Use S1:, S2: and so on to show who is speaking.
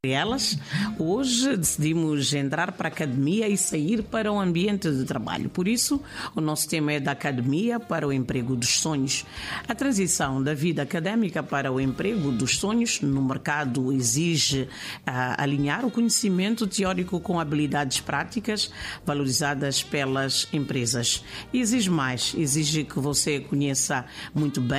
S1: elas. Hoje decidimos entrar para a academia e sair para o ambiente de trabalho. Por isso, o nosso tema é da academia para o emprego dos sonhos. A transição da vida académica para o emprego dos sonhos no mercado exige alinhar o conhecimento teórico com habilidades práticas valorizadas pelas empresas. E exige mais, exige que você conheça muito bem